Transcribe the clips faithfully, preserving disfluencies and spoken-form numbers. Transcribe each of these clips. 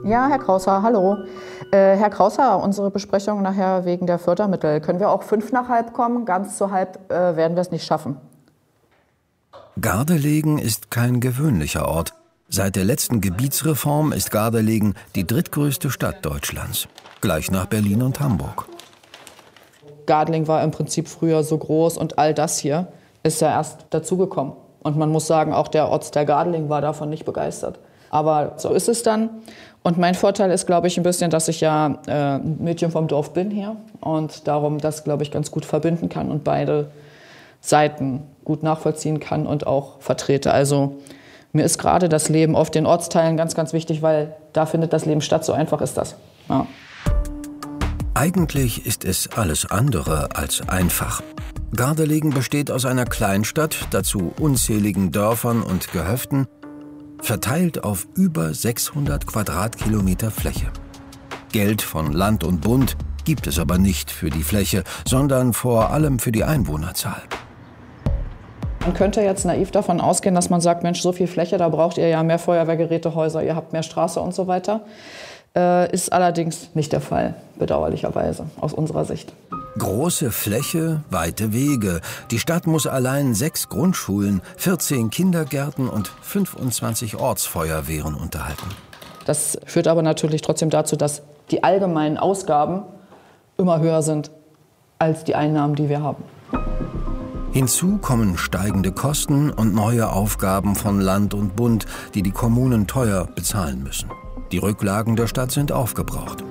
Ja, Herr Krauser, hallo. Äh, Herr Krauser, unsere Besprechung nachher wegen der Fördermittel. Können wir auch fünf nach halb kommen? Ganz zu halb äh, werden wir es nicht schaffen. Gardelegen ist kein gewöhnlicher Ort. Seit der letzten Gebietsreform ist Gardelegen die drittgrößte Stadt Deutschlands, gleich nach Berlin und Hamburg. Gardelegen war im Prinzip früher so groß und all das hier ist ja erst dazugekommen. Und man muss sagen, auch der Ortsteil Gardelegen war davon nicht begeistert. Aber so ist es dann. Und mein Vorteil ist, glaube ich, ein bisschen, dass ich ja äh, Mädchen vom Dorf bin hier und darum das, glaube ich, ganz gut verbinden kann und beide Seiten gut nachvollziehen kann und auch vertrete. Also mir ist gerade das Leben auf den Ortsteilen ganz, ganz wichtig, weil da findet das Leben statt. So einfach ist das. Ja. Eigentlich ist es alles andere als einfach. Gardelegen besteht aus einer Kleinstadt, dazu unzähligen Dörfern und Gehöften, verteilt auf über sechshundert Quadratkilometer Fläche. Geld von Land und Bund gibt es aber nicht für die Fläche, sondern vor allem für die Einwohnerzahl. Man könnte jetzt naiv davon ausgehen, dass man sagt, Mensch, so viel Fläche, da braucht ihr ja mehr Feuerwehrgerätehäuser, ihr habt mehr Straße und so weiter. Äh, ist allerdings nicht der Fall, bedauerlicherweise, aus unserer Sicht. Große Fläche, weite Wege. Die Stadt muss allein sechs Grundschulen, vierzehn Kindergärten und fünfundzwanzig Ortsfeuerwehren unterhalten. Das führt aber natürlich trotzdem dazu, dass die allgemeinen Ausgaben immer höher sind als die Einnahmen, die wir haben. Hinzu kommen steigende Kosten und neue Aufgaben von Land und Bund, die die Kommunen teuer bezahlen müssen. Die Rücklagen der Stadt sind aufgebraucht.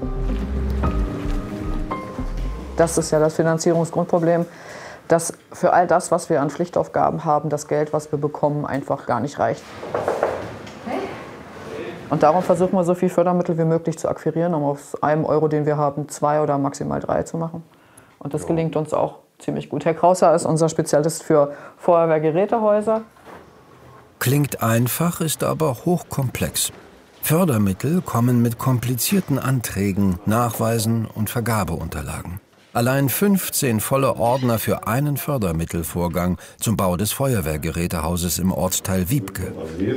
Das ist ja das Finanzierungsgrundproblem, dass für all das, was wir an Pflichtaufgaben haben, das Geld, was wir bekommen, einfach gar nicht reicht. Und darum versuchen wir, so viel Fördermittel wie möglich zu akquirieren, um aus einem Euro, den wir haben, zwei oder maximal drei zu machen. Und das gelingt uns auch ziemlich gut. Herr Krauser ist unser Spezialist für Feuerwehrgerätehäuser. Klingt einfach, ist aber hochkomplex. Fördermittel kommen mit komplizierten Anträgen, Nachweisen und Vergabeunterlagen. Allein fünfzehn volle Ordner für einen Fördermittelvorgang zum Bau des Feuerwehrgerätehauses im Ortsteil Wiebke.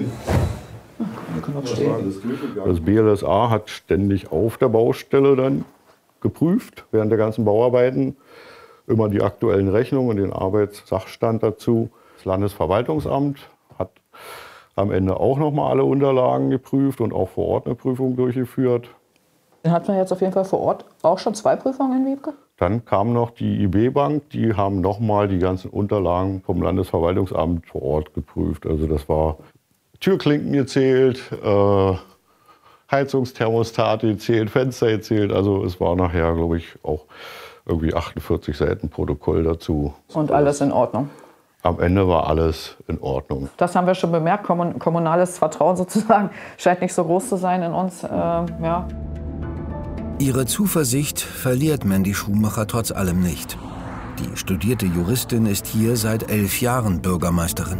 Das B L S A hat ständig auf der Baustelle dann geprüft, während der ganzen Bauarbeiten, immer die aktuellen Rechnungen und den Arbeitssachstand dazu. Das Landesverwaltungsamt hat am Ende auch noch mal alle Unterlagen geprüft und auch vor Ort eine Prüfung durchgeführt. Dann hat man jetzt auf jeden Fall vor Ort auch schon zwei Prüfungen in Wiebke? Dann kam noch die I B-Bank, die haben noch mal die ganzen Unterlagen vom Landesverwaltungsamt vor Ort geprüft. Also das war Türklinken gezählt, äh, Heizungsthermostate gezählt, Fenster gezählt. Also es war nachher, glaube ich, auch irgendwie achtundvierzig Seiten Protokoll dazu. Und alles in Ordnung? Am Ende war alles in Ordnung. Das haben wir schon bemerkt. Kommunales Vertrauen sozusagen scheint nicht so groß zu sein in uns. Äh, ja. Ihre Zuversicht verliert Mandy Schumacher trotz allem nicht. Die studierte Juristin ist hier seit elf Jahren Bürgermeisterin.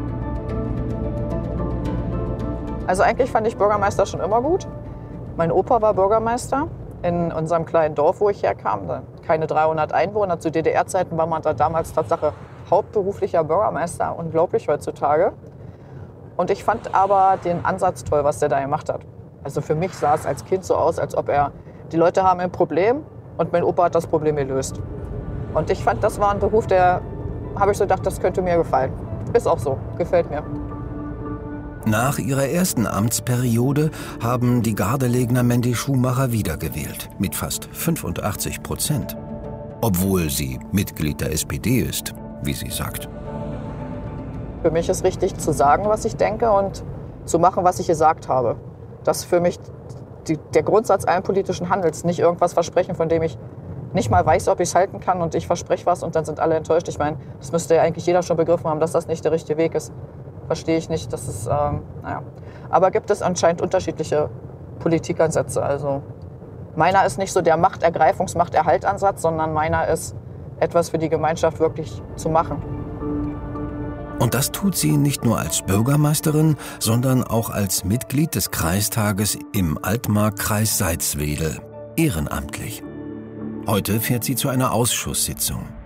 Also eigentlich fand ich Bürgermeister schon immer gut. Mein Opa war Bürgermeister in unserem kleinen Dorf, wo ich herkam. Keine dreihundert Einwohner. Zu D D R-Zeiten war man da damals Tatsache hauptberuflicher Bürgermeister. Unglaublich heutzutage. Und ich fand aber den Ansatz toll, was der da gemacht hat. Also für mich sah es als Kind so aus, als ob er, die Leute haben ein Problem und mein Opa hat das Problem gelöst. Und ich fand, das war ein Beruf, der, habe ich so gedacht, das könnte mir gefallen. Ist auch so, gefällt mir. Nach ihrer ersten Amtsperiode haben die Gardelegner Mandy Schumacher wiedergewählt, mit fast fünfundachtzig Prozent. Obwohl sie Mitglied der S P D ist, wie sie sagt. Für mich ist richtig zu sagen, was ich denke und zu machen, was ich gesagt habe. Das ist für mich die, der Grundsatz allen politischen Handels. Nicht irgendwas versprechen, von dem ich nicht mal weiß, ob ich es halten kann und ich verspreche was und dann sind alle enttäuscht. Ich meine, das müsste ja eigentlich jeder schon begriffen haben, dass das nicht der richtige Weg ist. Verstehe ich nicht. Das ist, ähm, naja. Aber gibt es anscheinend unterschiedliche Politikansätze. Also meiner ist nicht so der Machtergreifungs-, Machterhaltansatz, sondern meiner ist, etwas für die Gemeinschaft wirklich zu machen. Und das tut sie nicht nur als Bürgermeisterin, sondern auch als Mitglied des Kreistages im Altmark-Kreis Salzwedel, ehrenamtlich. Heute fährt sie zu einer Ausschusssitzung.